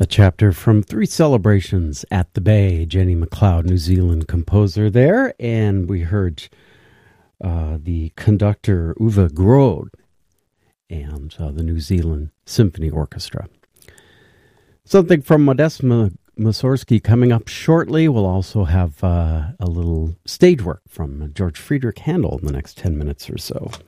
chapter from Three Celebrations at the Bay, Jenny MacLeod, New Zealand composer there. And we heard the conductor Uwe Grode and the New Zealand Symphony Orchestra. Something from Modest Mussorgsky coming up shortly. We'll also have a little stage work from George Friedrich Handel in the next 10 minutes or so.